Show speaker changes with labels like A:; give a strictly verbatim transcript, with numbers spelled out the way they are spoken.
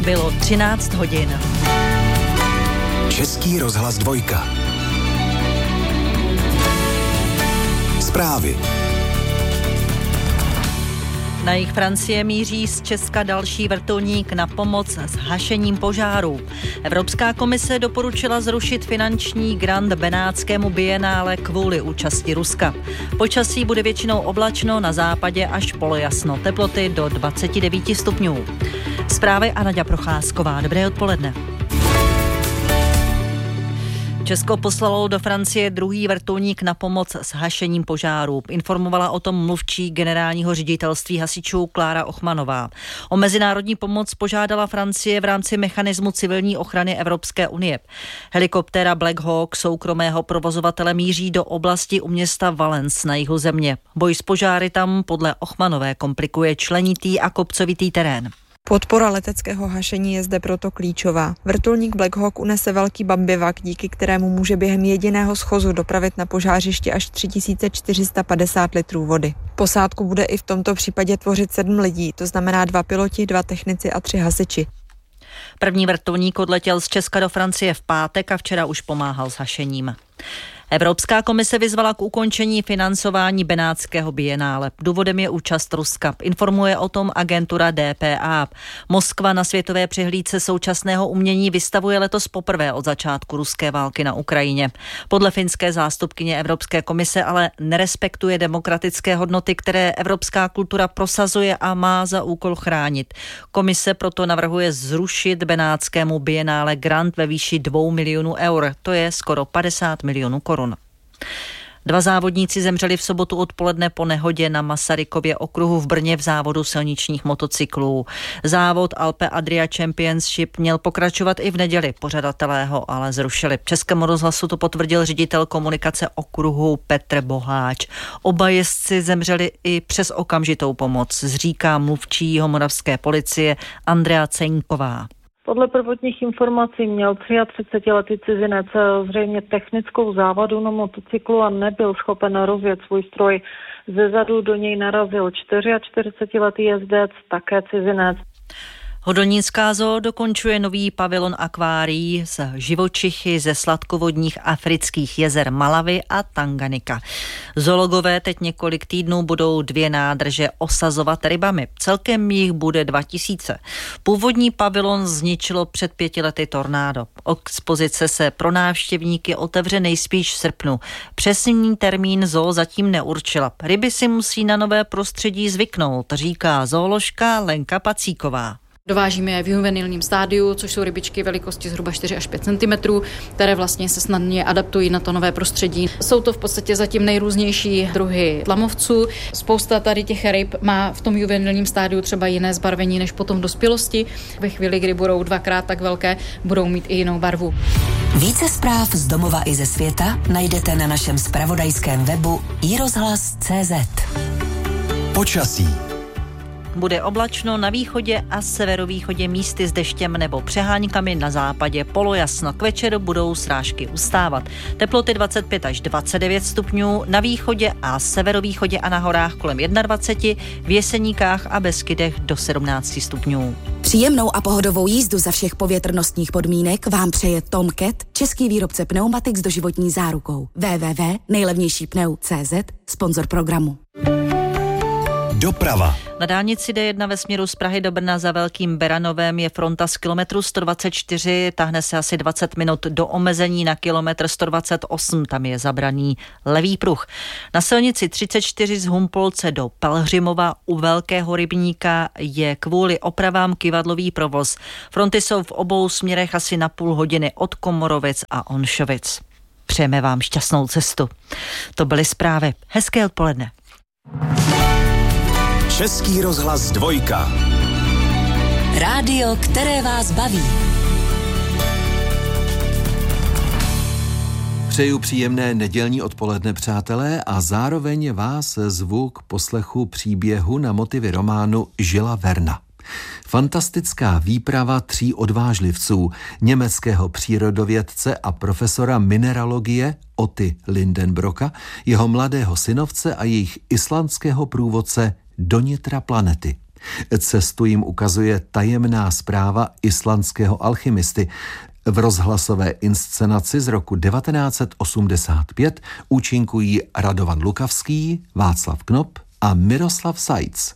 A: Bylo třináct hodin.
B: Český rozhlas dvojka. Zprávy.
A: Na jih Francie míří z Česka další vrtulník na pomoc s hašením požárů. Evropská komise doporučila zrušit finanční grant benátskému bienále kvůli účasti Ruska. Počasí bude většinou oblačno, na západě až polojasno. Teploty do dvacet devět stupňů. Zprávy a Naďa Procházková. Dobré odpoledne. Česko poslalo do Francie druhý vrtulník na pomoc s hašením požárů. Informovala o tom mluvčí generálního ředitelství hasičů Klára Ochmanová. O mezinárodní pomoc požádala Francie v rámci mechanismu civilní ochrany Evropské unie. Helikoptéra Black Hawk soukromého provozovatele míří do oblasti u města Valence na jihu země. Boj s požáry tam podle Ochmanové komplikuje členitý a kopcovitý terén.
C: Podpora leteckého hašení je zde proto klíčová. Vrtulník Black Hawk unese velký bambivak, díky kterému může během jediného schozu dopravit na požářiště až tři tisíce čtyři sta padesát litrů vody. Posádku bude i v tomto případě tvořit sedm lidí, to znamená dva piloti, dva technici a tři hasiči.
A: První vrtulník odletěl z Česka do Francie v pátek a včera už pomáhal s hašením. Evropská komise vyzvala k ukončení financování benátského bienále. Důvodem je účast Ruska. Informuje o tom agentura D P A. Moskva na světové přehlídce současného umění vystavuje letos poprvé od začátku ruské války na Ukrajině. Podle finské zástupkyně Evropské komise ale nerespektuje demokratické hodnoty, které evropská kultura prosazuje a má za úkol chránit. Komise proto navrhuje zrušit benátskému bienále grant ve výši dvou milionů eur. To je skoro padesát milionů korun. Dva závodníci zemřeli v sobotu odpoledne po nehodě na Masarykově okruhu v Brně v závodu silničních motocyklů. Závod Alpe Adria Championship měl pokračovat i v neděli. Pořadatelé ho ale zrušili. Českému rozhlasu to potvrdil ředitel komunikace okruhu Petr Boháč. Oba jezdci zemřeli i přes okamžitou pomoc, říká mluvčí jihomoravské policie Andrea Ceňková.
D: Podle prvotních informací měl třiatřicetiletý cizinec zřejmě technickou závadu na motocyklu a nebyl schopen rozjet svůj stroj. Ze zadu do něj narazil čtyřiačtyřicetiletý jezdec, také cizinec.
A: Hodonínská zoo dokončuje nový pavilon akvárií z živočichy ze sladkovodních afrických jezer Malawi a Tanganika. Zoologové teď několik týdnů budou dvě nádrže osazovat rybami. Celkem jich bude dva tisíce. Původní pavilon zničilo před pěti lety tornádo. Expozice se pro návštěvníky otevře nejspíš v srpnu. Přesný termín zoo zatím neurčila. Ryby si musí na nové prostředí zvyknout, říká zooložka Lenka Pacíková.
E: Dovážíme je v juvenilním stádiu, což jsou rybičky velikosti zhruba čtyři až pět centimetrů, které vlastně se snadně adaptují na to nové prostředí. Jsou to v podstatě zatím nejrůznější druhy tlamovců. Spousta tady těch ryb má v tom juvenilním stádiu třeba jiné zbarvení než potom v dospělosti. Ve chvíli, kdy budou dvakrát tak velké, budou mít i jinou barvu.
F: Více zpráv z domova i ze světa najdete na našem zpravodajském webu i rozhlas tečka cé zet.
B: Počasí.
A: Bude oblačno na východě a severovýchodě místy s deštěm nebo přeháňkami, na západě polojasno. K večeru budou srážky ustávat. Teploty dvacet pět až dvacet devět stupňů, na východě a severovýchodě a na horách kolem dvacet jedna, v Jeseníkách a Beskydech do sedmnáct stupňů.
F: Příjemnou a pohodovou jízdu za všech povětrnostních podmínek vám přeje Tom Cat, český výrobce pneumatik s doživotní zárukou. w w w tečka nejlevnější pneu tečka cé zet, sponzor programu.
B: Doprava.
A: Na dálnici D jedna ve směru z Prahy do Brna za Velkým Beranovem je fronta z kilometru sto dvacet čtyři, tahne se asi dvacet minut do omezení na kilometr sto dvacet osm, tam je zabraný levý pruh. Na silnici třicet čtyři z Humpolce do Pelhřimova u Velkého Rybníka je kvůli opravám kyvadlový provoz. Fronty jsou v obou směrech asi na půl hodiny od Komorovic a Onšovic. Přejeme vám šťastnou cestu. To byly zprávy. Hezké odpoledne.
B: Český rozhlas dvojka.
F: Rádio, které vás baví.
G: Přeju příjemné nedělní odpoledne, přátelé, a zároveň vás zvu k poslechu příběhu na motivy románu Žila Verna. Fantastická výprava tří odvážlivců, německého přírodovědce a profesora mineralogie Oty Lindenbrocka, jeho mladého synovce a jejich islandského průvodce do nitra planety. Cestu jim ukazuje tajemná zpráva islandského alchymisty. V rozhlasové inscenaci z roku devatenáct set osmdesát pět účinkují Radovan Lukavský, Václav Knop a Miroslav Seitz.